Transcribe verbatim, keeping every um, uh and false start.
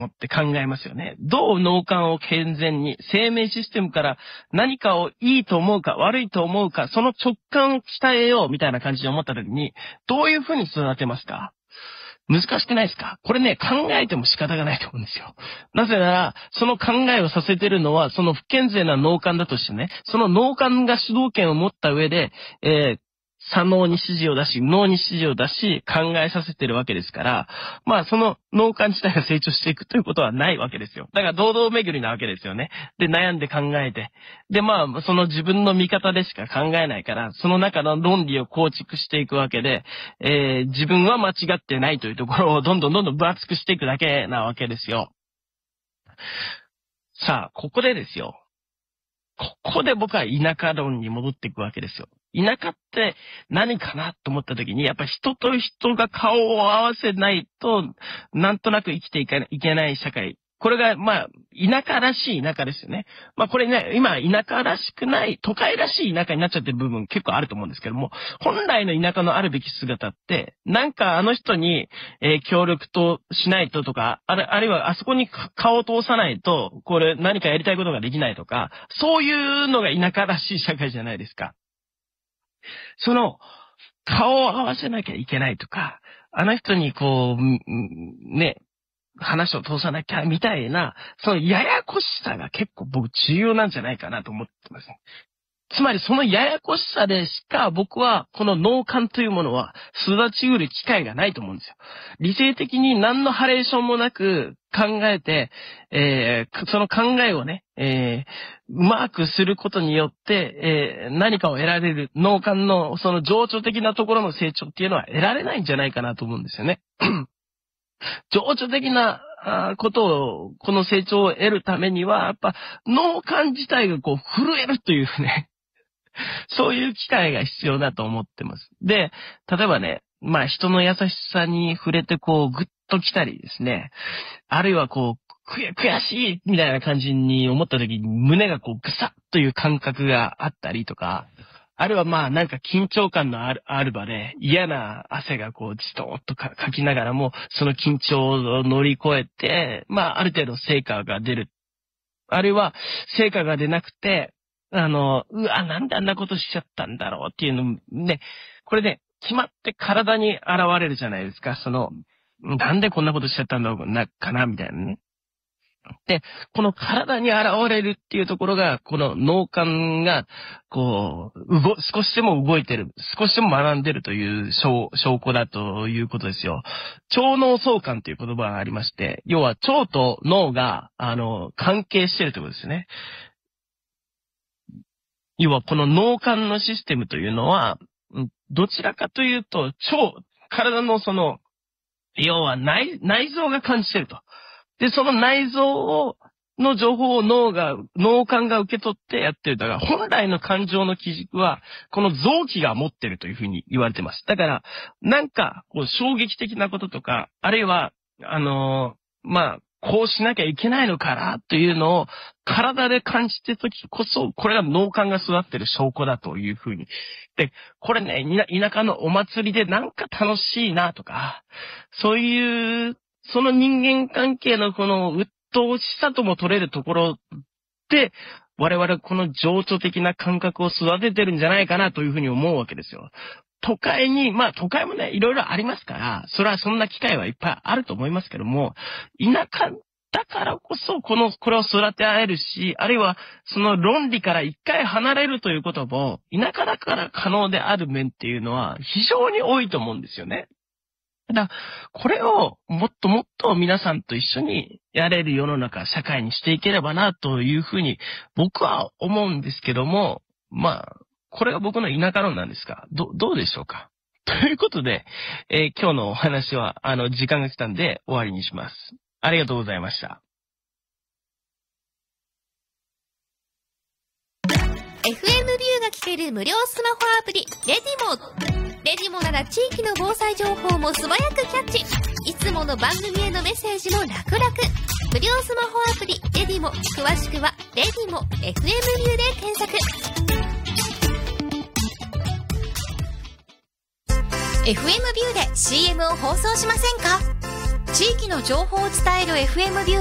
って考えますよね。どう脳幹を健全に、生命システムから何かをいいと思うか悪いと思うか、その直感を鍛えようみたいな感じで思った時に、どういうふうに育てますか？難しくないですか？これね、考えても仕方がないと思うんですよ。なぜなら、その考えをさせてるのは、その不健全な脳幹だとしてね、その脳幹が主導権を持った上で、えー左脳に指示を出し、右脳に指示を出し、考えさせてるわけですから、まあその脳幹自体が成長していくということはないわけですよ。だから堂々巡りなわけですよね。で、悩んで考えて。で、まあその自分の見方でしか考えないから、その中の論理を構築していくわけで、えー、自分は間違ってないというところをどんどんどんどん分厚くしていくだけなわけですよ。さあ、ここでですよ。ここで僕は田舎論に戻っていくわけですよ。田舎って何かなと思った時に、やっぱ人と人が顔を合わせないと、なんとなく生きていけない社会。これが、まあ、田舎らしい田舎ですよね。まあこれね、今、田舎らしくない、都会らしい田舎になっちゃってる部分結構あると思うんですけども、本来の田舎のあるべき姿って、なんかあの人に、えー、協力としないととか、ある、あるいはあそこに顔を通さないと、これ何かやりたいことができないとか、そういうのが田舎らしい社会じゃないですか。その、顔を合わせなきゃいけないとか、あの人にこう、ね、話を通さなきゃみたいな、そのややこしさが結構僕重要なんじゃないかなと思ってます。つまりそのややこしさでしか僕はこの脳幹というものは育ちうる機会がないと思うんですよ。理性的に何のハレーションもなく考えて、えー、その考えをね、えー、うまくすることによって、えー、何かを得られる脳幹のその情緒的なところの成長っていうのは得られないんじゃないかなと思うんですよね。情緒的なことを、この成長を得るためには、やっぱ脳幹自体がこう震えるというね、そういう機会が必要だと思ってます。で、例えばね、まあ人の優しさに触れてこうグッと来たりですね、あるいはこう悔、悔しいみたいな感じに思った時に胸がこうぐさっという感覚があったりとか、あるいはまあなんか緊張感のある、ある場で嫌な汗がこうじとっとかかきながらもその緊張を乗り越えて、まあある程度成果が出る。あるいは成果が出なくて、あの、うわ、なんであんなことしちゃったんだろうっていうのね、これね、決まって体に現れるじゃないですか。その、なんでこんなことしちゃったんだろうな、かな、みたいなね。で、この体に現れるっていうところが、この脳幹が、こう、動、少しでも動いてる、少しでも学んでるという証、証拠だということですよ。腸脳相関という言葉がありまして、要は腸と脳が、あの、関係してるということですね。要はこの脳幹のシステムというのは、どちらかというと、腸、体のその、要は内、内臓が感じてると。で、その内臓を、の情報を脳が、脳幹が受け取ってやってる。だから、本来の感情の基軸は、この臓器が持ってるというふうに言われてます。だから、なんか、こう、衝撃的なこととか、あるいは、あのー、まあ、こうしなきゃいけないのかなというのを体で感じてるときこそ、これが脳幹が育ってる証拠だというふうに。で、これね、田舎のお祭りでなんか楽しいなとか、そういう、その人間関係のこの鬱陶しさとも取れるところで、我々この情緒的な感覚を育ててるんじゃないかなというふうに思うわけですよ。都会に、まあ都会もね、いろいろありますから、それはそんな機会はいっぱいあると思いますけども、田舎だからこそ、この、これを育て合えるし、あるいはその論理から一回離れるということも、田舎だから可能である面っていうのは非常に多いと思うんですよね。だからこれをもっともっと皆さんと一緒にやれる世の中、社会にしていければなというふうに僕は思うんですけども、まあ、これが僕の田舎論なんですが、ど、どうでしょうか。ということで、えー、今日のお話は、あの、時間が来たんで終わりにします。ありがとうございました。 エフエム ビューが聞ける無料スマホアプリ、レディモ。レディモなら地域の防災情報も素早くキャッチ。いつもの番組へのメッセージも楽々。無料スマホアプリ、レディモ。詳しくは、レディモ エフエム ビューで検索。エフエム ビューで シーエム を放送しませんか？ 地域の情報を伝える エフエム ビュー